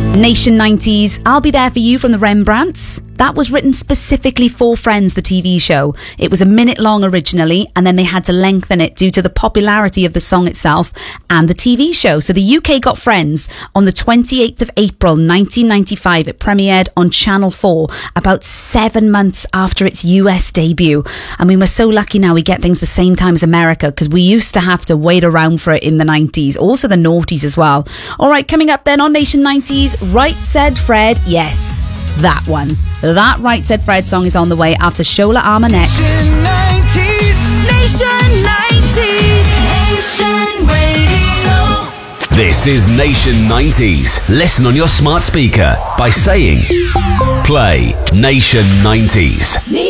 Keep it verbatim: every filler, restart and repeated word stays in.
Nation nineties, I'll Be There For You from the Rembrandts. That was written specifically for Friends, the T V show. It was a minute long originally, and then they had to lengthen it due to the popularity of the song itself and the T V show. So the U K got Friends on the twenty-eighth of April nineteen ninety-five. It premiered on Channel four about seven months after its U S debut. I mean, we're so lucky now we get things the same time as America, because we used to have to wait around for it in the nineties. Also the noughties as well. All right, coming up then on Nation nineties, Right Said Fred. Yes, that one. That Right Said Fred song is on the way after Shola Armour next. Nation nineties. Nation nineties. Nation Radio. This is Nation nineties. Listen on your smart speaker by saying, play Nation nineties.